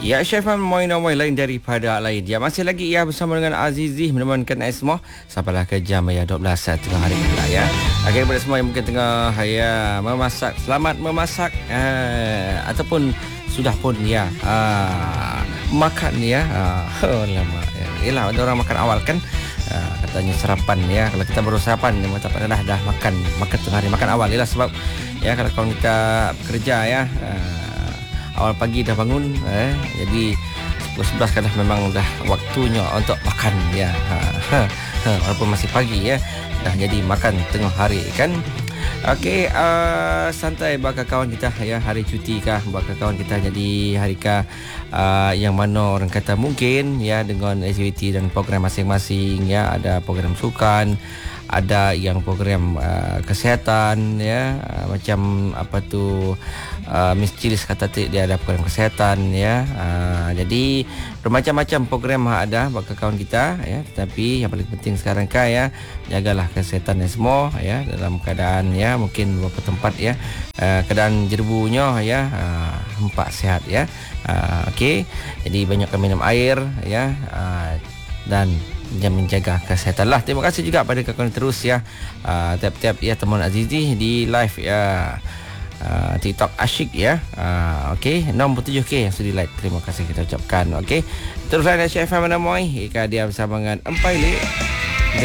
Ya, Chef Moin lain daripada lain. Ya, masih lagi ya bersama dengan Azizi menemankan semua sampailah ke jam ya 12 tengah hari pula ya. Okey, kepada semua yang mungkin tengah ya memasak, selamat memasak ataupun sudah pun ya makan ya. Lama ya. Yalah, ada orang makan awal kan. Katanya sarapan ya. Kalau kita baru sarapan maka dah makan tengah hari, makan awal ialah sebab ya kalau kita bekerja ya awal pagi dah bangun jadi 10-11 kan dah memang dah waktunya untuk makan ya. Walaupun masih pagi ya dah jadi makan tengah hari kan. Okey, santai bakal kawan kita ya, hari cuti kah bakal kawan kita jadi hari kah yang mana orang kata mungkin ya dengan aktiviti dan program masing-masing ya, ada program sukan, ada yang program kesihatan ya, macam apa tu Miss Chilis kata dia ada program kesihatan ya. Jadi bermacam-macam program ada bagi kawan kita ya, tetapi yang paling penting sekarang kan ya, jagalah kesihatan semua ya, dalam keadaan ya mungkin beberapa tempat ya keadaan jerbunya ya hempak sihat ya. Okey, jadi banyakkan minum air ya, dan jangan menjaga kesihatan lah. Terima kasih juga pada kawan terus ya tiap-tiap ya teman Azizi di live ya TikTok asyik ya. Okey, 67k yang sudah like. Terima kasih kita ucapkan. Okey, teruslah Chef FM Moy. Ika dia bersama dengan Empai Lik.